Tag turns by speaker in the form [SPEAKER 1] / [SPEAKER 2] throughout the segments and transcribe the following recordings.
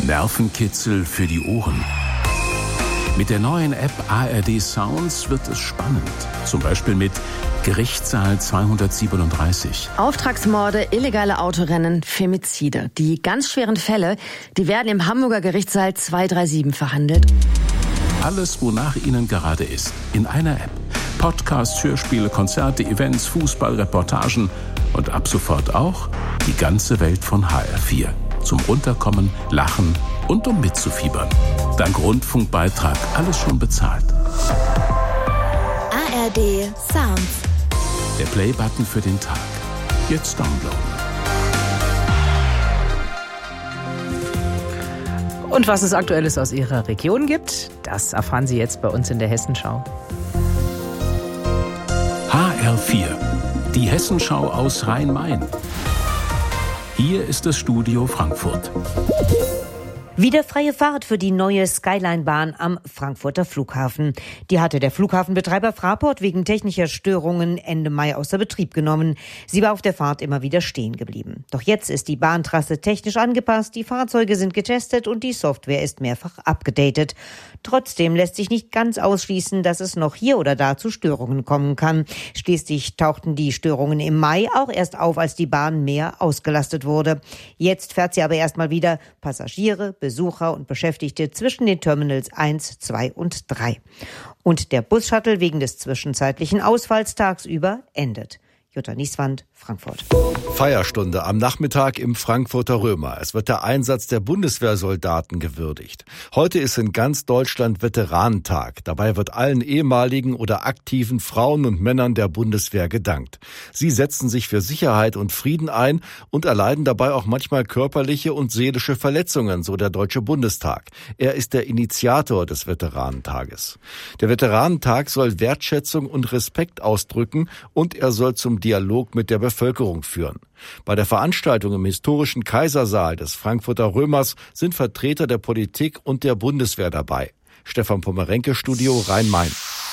[SPEAKER 1] Nervenkitzel für die Ohren. Mit der neuen App ARD Sounds wird es spannend. Zum Beispiel mit Gerichtssaal 237.
[SPEAKER 2] Auftragsmorde, illegale Autorennen, Femizide. Die ganz schweren Fälle, die werden im Hamburger Gerichtssaal 237 verhandelt.
[SPEAKER 1] Alles, wonach Ihnen gerade ist, in einer App. Podcasts, Hörspiele, Konzerte, Events, Fußball, Reportagen und ab sofort auch die ganze Welt von HR4. Zum Runterkommen, Lachen und um mitzufiebern. Dank Rundfunkbeitrag alles schon bezahlt.
[SPEAKER 3] ARD Sounds.
[SPEAKER 1] Der Play-Button für den Tag. Jetzt downloaden.
[SPEAKER 4] Und was es Aktuelles aus Ihrer Region gibt, das erfahren Sie jetzt bei uns in der Hessenschau.
[SPEAKER 1] HR4, die Hessenschau aus Rhein-Main. Hier ist das Studio Frankfurt.
[SPEAKER 5] Wieder freie Fahrt für die neue Skyline-Bahn am Frankfurter Flughafen. Die hatte der Flughafenbetreiber Fraport wegen technischer Störungen Ende Mai außer Betrieb genommen. Sie war auf der Fahrt immer wieder stehen geblieben. Doch jetzt ist die Bahntrasse technisch angepasst, die Fahrzeuge sind getestet und die Software ist mehrfach abgedatet. Trotzdem lässt sich nicht ganz ausschließen, dass es noch hier oder da zu Störungen kommen kann. Schließlich tauchten die Störungen im Mai auch erst auf, als die Bahn mehr ausgelastet wurde. Jetzt fährt sie aber erstmal wieder Passagiere, Besucher und Beschäftigte zwischen den Terminals 1, 2 und 3. Und der Bus-Shuttle wegen des zwischenzeitlichen Ausfalls tagsüber endet. Jutta Nieswand, Frankfurt.
[SPEAKER 6] Feierstunde am Nachmittag im Frankfurter Römer. Es wird der Einsatz der Bundeswehrsoldaten gewürdigt. Heute ist in ganz Deutschland Veteranentag. Dabei wird allen ehemaligen oder aktiven Frauen und Männern der Bundeswehr gedankt. Sie setzen sich für Sicherheit und Frieden ein und erleiden dabei auch manchmal körperliche und seelische Verletzungen, so der Deutsche Bundestag. Er ist der Initiator des Veteranentages. Der Veteranentag soll Wertschätzung und Respekt ausdrücken und er soll zum Dialog mit der Bevölkerung führen. Bei der Veranstaltung im historischen Kaisersaal des Frankfurter Römers sind Vertreter der Politik und der Bundeswehr dabei. Stefan Pomerenke, Studio Rhein-Main.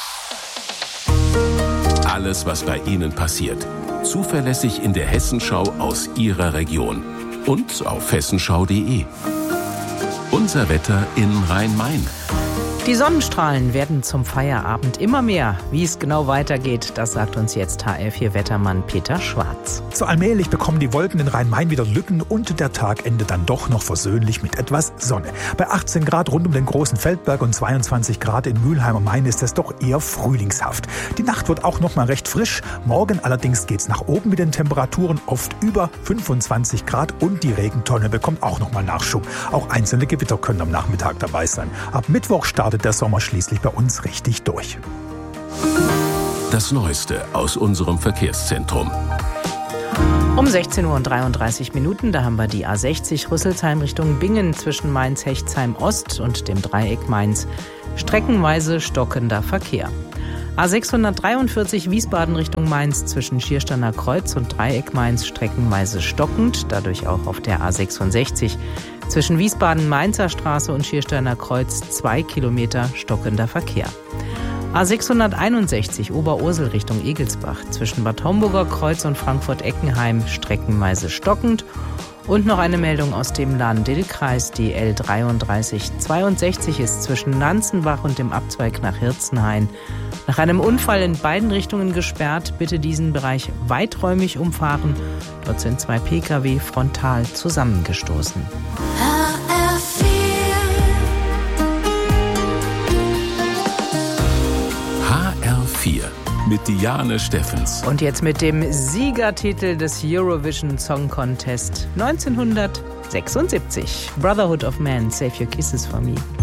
[SPEAKER 1] Alles, was bei Ihnen passiert. Zuverlässig in der Hessenschau aus Ihrer Region. Und auf hessenschau.de. Unser Wetter in Rhein-Main.
[SPEAKER 4] Die Sonnenstrahlen werden zum Feierabend immer mehr. Wie es genau weitergeht, das sagt uns jetzt HR4-Wettermann Peter Schwarz.
[SPEAKER 7] So allmählich bekommen die Wolken in Rhein-Main wieder Lücken und der Tag endet dann doch noch versöhnlich mit etwas Sonne. Bei 18 Grad rund um den großen Feldberg und 22 Grad in Mülheim am Main ist es doch eher frühlingshaft. Die Nacht wird auch noch mal recht frisch. Morgen allerdings geht's nach oben mit den Temperaturen oft über 25 Grad und die Regentonne bekommt auch noch mal Nachschub. Auch einzelne Gewitter können am Nachmittag dabei sein. Ab Mittwoch startet der Sommer schließlich bei uns richtig durch.
[SPEAKER 1] Das Neueste aus unserem Verkehrszentrum.
[SPEAKER 4] Um 16:33 Uhr, da haben wir die A60 Rüsselsheim Richtung Bingen zwischen Mainz-Hechtsheim Ost und dem Dreieck Mainz. Streckenweise stockender Verkehr. A643 Wiesbaden Richtung Mainz zwischen Schiersteiner Kreuz und Dreieck Mainz streckenweise stockend, dadurch auch auf der A66. Zwischen Wiesbaden-Mainzer Straße und Schiersteiner Kreuz 2 Kilometer stockender Verkehr. A661 Oberursel Richtung Egelsbach zwischen Bad Homburger Kreuz und Frankfurt-Eckenheim streckenweise stockend. Und noch eine Meldung aus dem Lahn-Dill-Kreis. Die L3362 ist zwischen Nanzenbach und dem Abzweig nach Hirzenhain nach einem Unfall in beiden Richtungen gesperrt. Bitte diesen Bereich weiträumig umfahren. Dort sind 2 Pkw frontal zusammengestoßen.
[SPEAKER 1] HR4 mit Diane Steffens.
[SPEAKER 4] Und jetzt mit dem Siegertitel des Eurovision Song Contest 1976. Brotherhood of Man, Save Your Kisses for Me.